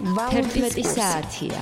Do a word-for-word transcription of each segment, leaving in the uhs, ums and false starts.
თერთმეტი საათია.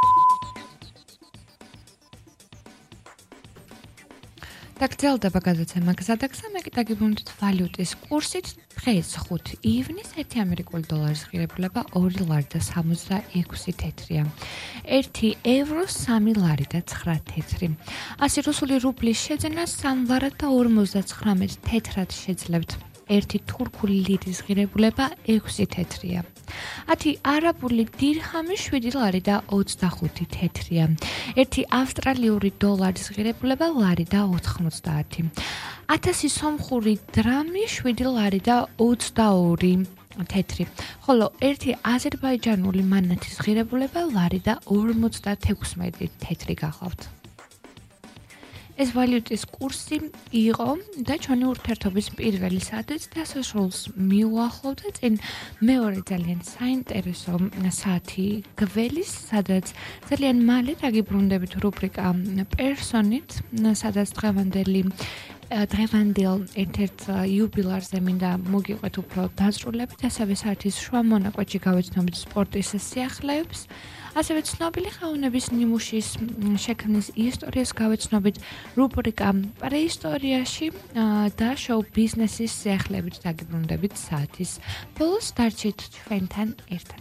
დაგრძელდება გადაცემა გზადაგზა, მე დაგიბრუნდით ვალუტის კურსით. დღეს ხუთი ივნის ერთი ამერიკული დოლარის ღირებულება ორი ლარი და სამოცდაექვსი თეთრია. ერთი ევრო სამი ლარი და ცხრა თეთრი. ასი რუსული რუბლის შეძენა სამი ლარი და ორმოცდაცხრამეტ თეთრად შეძლებთ. ერთი თურქული ლირის ღირებულება ექვსი თეთრია. ათი არაბული დირჰამი შვიდი ლარი და ოცდახუთი თეთრია. ერთი ავსტრალიური დოლარის ღირებულება ლარი და ოთხმოცდაათი. ათასი სომხური დრამი შვიდი ლარი და ოცდაორი თეთრი. ხოლო ერთი აზერბაიჯანული მანათის ღირებულება ლარი და ორმოცდათექვსმეტი თეთრი გახლავთ. ეს ვალუტის კურსი იყო და ჩვენი ურთიერთობის პირველი საათის დასასრულს მიუახლოვდა წინ მეორე ძალიან საინტერესო საათი გველის, სადაც ძალიან მალე დაგიბრუნდებით რუბრიკა პერსონით, სადაც დღევანდელი დღევანდელ ერთ-ერთ იუბილარზე მინდა მოგიყვეთ უფრო დაწვრილებით, ასევე საათის შუა მონაკვეთში გავეცნობით სპორტის სიახლეებს. ასევე ცნობილი ხელოვნების ნიმუშის შექმნის ისტორიას გავეცნობით რუბრიკა პრეისტორიაში და შოუ ბიზნესის სიახლეებით დაგიბრუნდებით საათის ბოლოს. დარჩით ჩვენთან ერთად.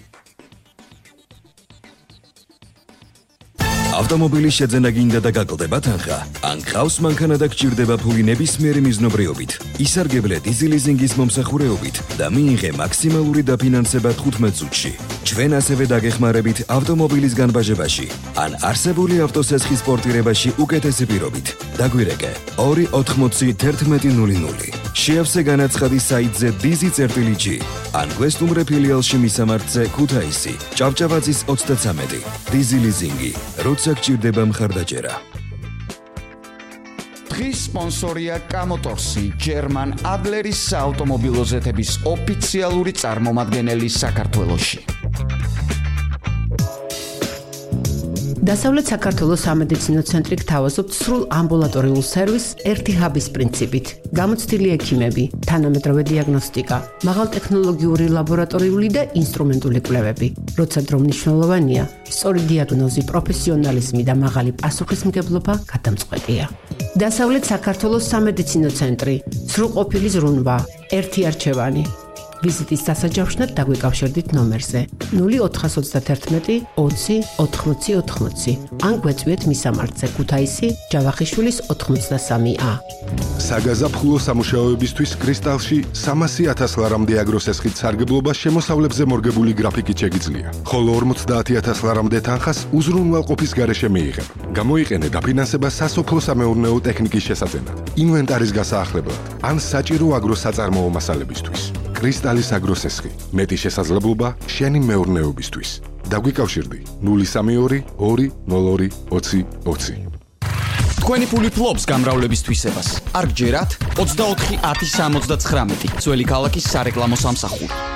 ავტომობილის შეძენა გინდა და გაკლდება თანხა? ან გყავს მანქანა და გჭირდება ფული ნებისმიერი მიზნობრიობით? ისარგებლე დიზი ლიზინგის მომსახურეობით და მიიღე მაქსიმალური დაფინანსება თხუთმეტ წუთში. ჩვენ ასევე დაგეხმარებით ავტომობილის განბაჟებაში ან არსებული ავტოსესხის პორტირებაში უკეთესი პირობით. დაგვირეკე ორი ოთხმოცი თერთმეტი ნული ნული. შეავსე განაცხადი საიტზე დიზი წერტილი ჯი ან გვესტუმრე ფილიალში მისამართზე ქუთაისი, ჭავჭავაძის ოცდაცამეტი. დიზი ლიზინგი, როცა გჭირდება მხარდაჭერა. დღის სპონსორია კამოტორსი, ჯერმან ადლერის საავტომობილო ზეთების ოფიციალური წარმომადგენელი საქართველოში. დასავლეთ საქართველოს სამედიცინო ცენტრი გთავაზობთ სრულ ამბულატორიულ სერვისს ერთი ჰაბის პრინციპით. გამოცდილი ექიმები, თანამედროვე დიაგნოსტიკა, მაღალტექნოლოგიური ლაბორატორიული და ინსტრუმენტული კვლევები. როცა დრო მნიშვნელოვანია, სწორი დიაგნოზი, პროფესიონალიზმი და მაღალი პასუხისმგებლობა გადამწყვეტია. დასავლეთ საქართველოს სამედიცინო ცენტრი, სრულყოფილი ზრუნვა, ერთი არჩევანი. ვიზიტის დასაჯავშნად დაგვიკავშირდით ნომერზე ნული ოთხას ოცდაათი ოცი ოთხმოცი ოთხმოცი ან გვეწვიეთ მისამართზე ქუთაისი, ჯავახიშვილის ოთხმოცდასამი ა. საგაზაფხულო სამუშაოებისთვის კრისტალში სამასი ათას ლარამდე აგროსესხით სარგებლობა შემოსავლებზე მორგებული გრაფიკით შეგიძლია, ხოლო ორმოცდაათი ათას ლარამდე თანხას უზრუნველყოფის გარეშე მიიღებ. გამოიყენე დაფინანსება სასოფლო-სამეურნეო ტექნიკის შესაძენად, ინვენტარის გასაახლებლად ან საჭირო აგროსაწარმოო მასალებისთვის. კრისტალის აგროსესხი, მეტი შესაძლებლობა შენი მეურნეობისთვის. დაგვიკავშირდი ნული სამი ორი ორი ნულ ორი ოცი ოცი. თქვენი ფული ფლობს გამრავლებისთვისებას. არ გჯერათ ოცდაოთხი ათი სამოცდაცხრამეტი. ძველი ქალაქის სარეკლამო სამსახური.